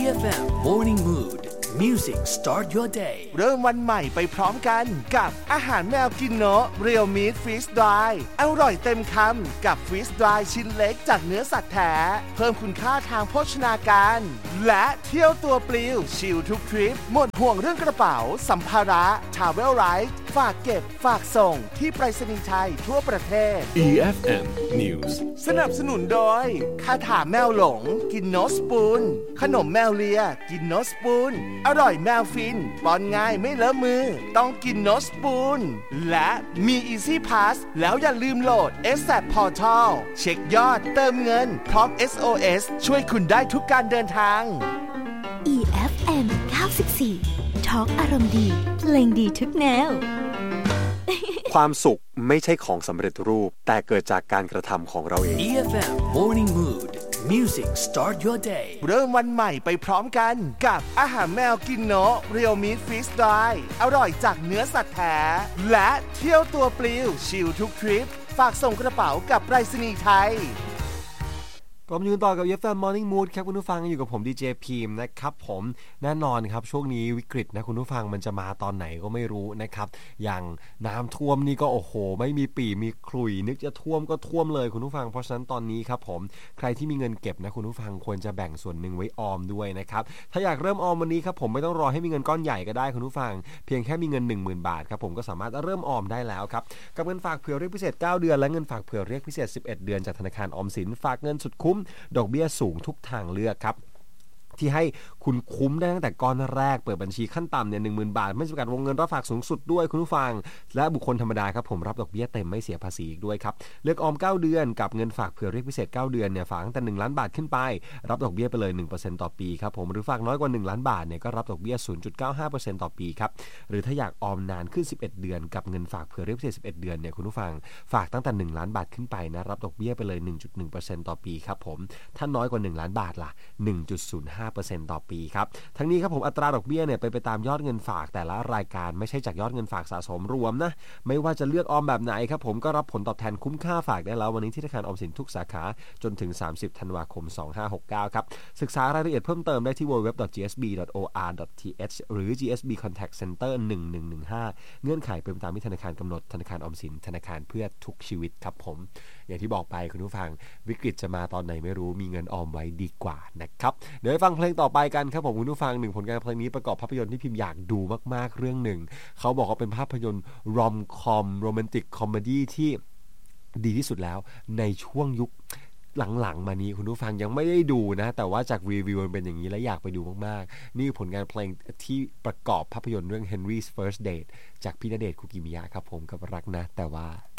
EFM Morning Mood Music Start Your Day เริ่มวันใหม่ไปพร้อมกันกับอาหารแมวกินโนะเรียวมีทฟรีสดรายอร่อยเต็มคำกับฟรีสดรายชิ้นเล็กจากเนื้อสัตว์แท้เพิ่มคุณค่าทางโภชนาการและเที่ยวตัวปลิวชิลทุกทริปหมดห่วงเรื่องกระเป๋าสัมภาระทราเวลไรท์ฝากเก็บฝากส่งที่ไปรษณีย์ไทยทั่วประเทศ EFM News สนับสนุนโดยคาถาแมวหลงกินโนสปูนขนมแมวเลียกินโนสปูนอร่อยแมวฟินป้อนง่ายไม่เลอะมือต้องกินโนสปูนและมี Easy Pass แล้วอย่าลืมโหลด ASAP Portal เช็คยอดเติมเงินพร้อม SOS ช่วยคุณได้ทุกการเดินทาง EFM 94 Talk อารมณ์ดีเพลงดีทุกแนวความสุขไม่ใช่ของสำเร็จรูปแต่เกิดจากการกระทำของเราเอง EFM Morning Mood Music Start Your Day เริ่มวันใหม่ไปพร้อมกันกับอาหารแมวกินโนะเรียวมีทฟรีสดรายอร่อยจากเนื้อสัตว์แท้และเที่ยวตัวปลิวชิลทุกทริปฝากส่งกระเป๋ากับไปรษณีย์ไทยกลับมาอยู่ต่อกับ EFM Morning Mood ครับคุณผู้ฟังอยู่กับผมดีเจพีมนะครับผมแน่นอนครับช่วงนี้วิกฤตนะคุณผู้ฟังมันจะมาตอนไหนก็ไม่รู้นะครับอย่างน้ำท่วมนี่ก็โอ้โหไม่มีปีมีขลุ่ยนึกจะท่วมก็ท่วมเลยคุณผู้ฟังเพราะฉะนั้นตอนนี้ครับผมใครที่มีเงินเก็บนะคุณผู้ฟังควรจะแบ่งส่วนหนึ่งไว้ออมด้วยนะครับถ้าอยากเริ่มออมวันนี้ครับผมไม่ต้องรอให้มีเงินก้อนใหญ่ก็ได้คุณผู้ฟังเพียงแค่มีเงิน 10,000 บาทครับผมก็สามารถเริ่มออมได้แล้วครับกับเงินฝากเผื่อเรียกพิเศษ9เดือนและเงินฝากเผื่อเรียกพิเศษ11เดือนจากธนาคารออมสินฝากเงินสุดคุ้มดอกเบี้ยสูงทุกทางเลือกครับที่ให้คุณคุ้มได้ตั้งแต่ก้อนแรกเปิดบัญชีขั้นต่ำเนี่ย 10,000 บาทไม่จำกัดวงเงินรับฝากสูงสุดด้วยคุณผู้ฟังและบุคคลธรรมดาครับผมรับดอกเบี้ยเต็มไม่เสียภาษีอีกด้วยครับเลือกออม9เดือนกับเงินฝากเผื่อเรียกพิเศษ9เดือนเนี่ยฝากตั้งแต่1ล้านบาทขึ้นไปรับดอกเบี้ยไปเลย 1% ต่อปีครับผมหรือฝากน้อยกว่า1ล้านบาทเนี่ยก็รับดอกเบี้ย 0.95% ต่อปีครับหรือถ้าอยากออมนานขึ้น11เดือนกับเงินฝากเผื่อเรียกพิเศษ11เดือนเนี่ยคุณผู้ฟังฝากตั้งแต่1ล้านบาทขึ้นไปนะรับดอกเบี้ยไปเลย 1.1% ต่อปีครับผมถ้าน้อยกว่า1ล้านบาทล่ะ 1.05% ต่อปีครับทั้งนี้ครับผมอัตราดอกเบี้ยเนี่ยไปตามยอดเงินฝากแต่ละรายการไม่ใช่จากยอดเงินฝากสะสมรวมนะไม่ว่าจะเลือกออมแบบไหนครับผมก็รับผลตอบแทนคุ้มค่าฝากได้แล้ววันนี้ที่ธนาคารออมสินทุกสาขาจนถึง30ธันวาคม2569ครับศึกษารายละเอียดเพิ่มเติมได้ที่ www.gsb.or.th หรือ GSB Contact Center 1115เงื่อนไขเป็นตามที่ธนาคารกำหนดธนาคารออมสินธนาคารเพื่อทุกชีวิตครับผมอย่างที่บอกไปคุณผู้ฟังวิกฤตจะมาตอนไหนไม่รู้มีเงินออมไว้ดีกว่านะครับเดี๋ยวไปฟังเพลงต่อไปกันครับผมคุณผู้ฟังหนึ่งผลงานเพลงนี้ประกอบภาพยนตร์ที่พิมพ์อยากดูมากๆเรื่องหนึ่งเขาบอกว่าเป็นภาพยนตร์รอมคอมโรแมนติกคอมเมดี้ที่ดีที่สุดแล้วในช่วงยุคหลังๆมานี้คุณผู้ฟังยังไม่ได้ดูนะแต่ว่าจากรีวิวมันเป็นอย่างนี้และอยากไปดูมากๆนี่ผลงานเพลงที่ประกอบภาพยนตร์เรื่อง Henry's First Date จากพี่ณเดชน์คุกิมิยะครับผมกับรักนะแต่ว่า